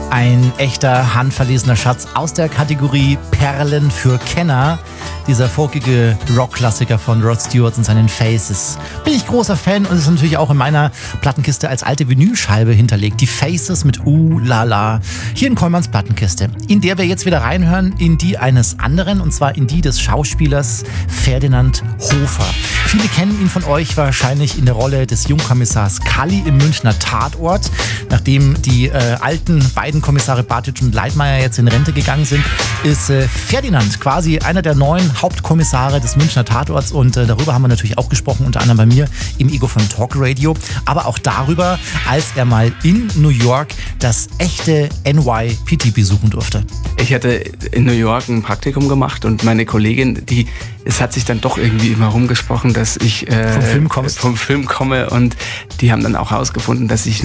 Ein echter handverlesener Schatz aus der Kategorie Perlen für Kenner. Dieser folkige Rockklassiker von Rod Stewart und seinen Faces. Bin ich großer Fan und ist natürlich auch in meiner Plattenkiste als alte Vinylscheibe hinterlegt. Die Faces mit La La. Hier in Kollmanns Plattenkiste. In der wir jetzt wieder reinhören, in die eines anderen, und zwar in die des Schauspielers Ferdinand Hofer. Viele kennen ihn von euch wahrscheinlich in der Rolle des Jungkommissars Kalli im Münchner Tatort. Nachdem die alten beiden Kommissare Bartitsch und Leitmayr jetzt in Rente gegangen sind, ist Ferdinand quasi einer der neuen Hauptkommissare des Münchner Tatorts, und darüber haben wir natürlich auch gesprochen, unter anderem bei mir im Ego von Talk Radio, aber auch darüber, als er mal in New York das echte NYPD besuchen durfte. Ich hatte in New York ein Praktikum gemacht und meine Kollegin, es hat sich dann doch irgendwie immer rumgesprochen, dass ich vom Film komme, und die haben dann auch herausgefunden, dass ich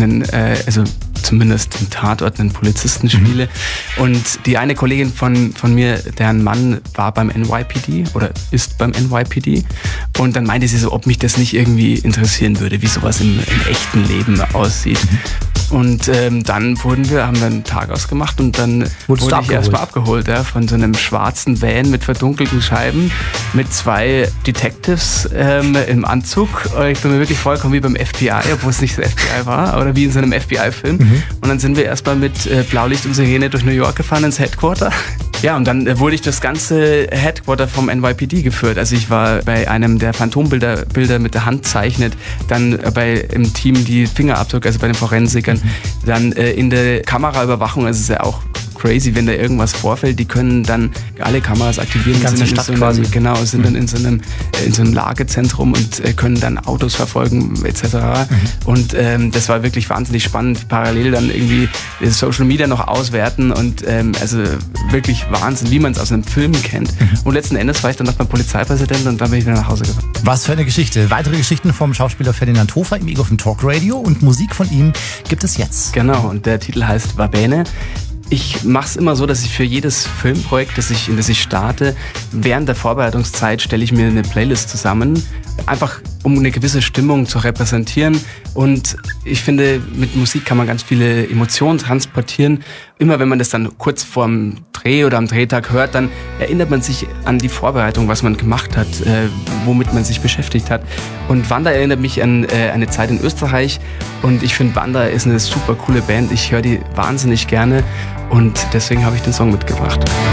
zumindest im Tatort einen Polizisten spiele. Und die eine Kollegin von mir, deren Mann war beim NYPD oder ist beim NYPD, und dann meinte sie so, ob mich das nicht irgendwie interessieren würde, wie sowas im echten Leben aussieht. Und dann haben wir einen Tag ausgemacht, und dann wurde ich erstmal abgeholt, ja, von so einem schwarzen Van mit verdunkelten Scheiben, mit 2 Detectives im Anzug. Ich bin mir wirklich vollkommen wie beim FBI, obwohl es nicht das FBI war, oder wie in so einem FBI-Film. Und dann sind wir erstmal mit Blaulicht und Sirene durch New York gefahren ins Headquarter. Ja, und dann wurde ich das ganze Headquarter vom NYPD geführt. Also ich war bei einem, der Phantombilder mit der Hand zeichnet, dann im Team die Fingerabdrücke, also bei den Forensikern, dann in der Kameraüberwachung. Also es ist ja auch crazy, wenn da irgendwas vorfällt, die können dann alle Kameras aktivieren. Die ganze Stadt quasi. Genau, sind dann in so einem Lagezentrum und können dann Autos verfolgen etc. Und das war wirklich wahnsinnig spannend. Parallel dann irgendwie Social Media noch auswerten und also wirklich Wahnsinn, wie man es aus einem Film kennt. Und letzten Endes war ich dann noch beim Polizeipräsidenten, und dann bin ich wieder nach Hause gefahren. Was für eine Geschichte. Weitere Geschichten vom Schauspieler Ferdinand Hofer im Ego von Talk Radio, und Musik von ihm gibt es jetzt. Genau, und der Titel heißt Vabene. Ich mache es immer so, dass ich für jedes Filmprojekt, in das ich starte, während der Vorbereitungszeit stelle ich mir eine Playlist zusammen, einfach um eine gewisse Stimmung zu repräsentieren. Und ich finde, mit Musik kann man ganz viele Emotionen transportieren. Immer wenn man das dann kurz vorm Dreh oder am Drehtag hört, dann erinnert man sich an die Vorbereitung, was man gemacht hat, womit man sich beschäftigt hat. Und Wanda erinnert mich an eine Zeit in Österreich, und ich finde, Wanda ist eine super coole Band. Ich höre die wahnsinnig gerne, und deswegen habe ich den Song mitgebracht.